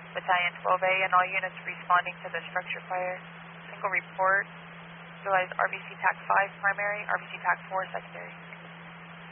Battalion 12A and all units responding to the structure fire. Single report. Utilize RBC TAC 5 primary, RBC TAC 4 secondary.